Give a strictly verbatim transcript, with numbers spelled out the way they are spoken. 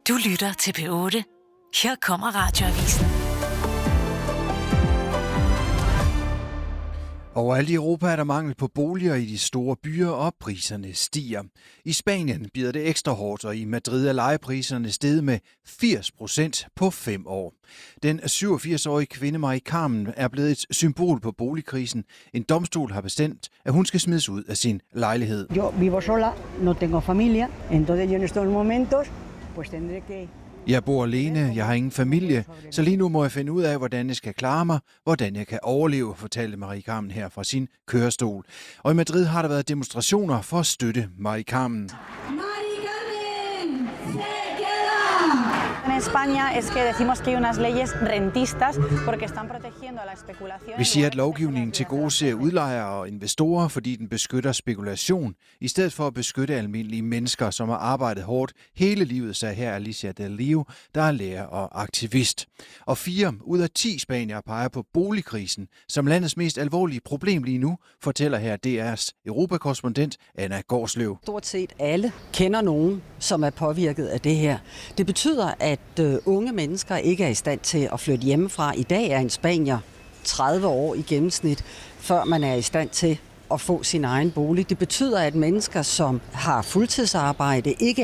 Du lytter til P otte. Her kommer Radioavisen. Overalt i Europa er der mangel på boliger i de store byer, og priserne stiger. I Spanien bider det ekstra hårdt, og i Madrid er lejepriserne steget med firs procent på fem år. Den syvogfirs-årige kvinde Mari Carmen er blevet et symbol på boligkrisen. En domstol har bestemt, at hun skal smides ud af sin lejlighed. Yo vivo sola, no tengo familia, entonces yo en estos momentos pues tendré que... Jeg bor alene, jeg har ingen familie, så lige nu må jeg finde ud af, hvordan jeg skal klare mig, hvordan jeg kan overleve, fortalte Mari Carmen her fra sin kørestol. Og i Madrid har der været demonstrationer for at støtte Mari Carmen. En España es que decimos que hay unas leyes rentistas porque están protegiendo a la especulación. Vi siger, at lovgivningen tilgodeser udlejere og investorer, fordi den beskytter spekulation, i stedet for at beskytte almindelige mennesker, som har arbejdet hårdt hele livet, sagde her Alicia Del Rio, der er lærer og aktivist. Og fire ud af ti spaniere peger på boligkrisen som landets mest alvorlige problem lige nu, fortæller her D R's europakorrespondent Anna Gårdsløv. Stort set alle kender nogen, som er påvirket af det her. Det betyder, at uh, unge mennesker ikke er i stand til at flytte hjemmefra. I dag er en spanier tredive år i gennemsnit, før man er i stand til at få sin egen bolig. Det betyder, at mennesker, som har fuldtidsarbejde, ikke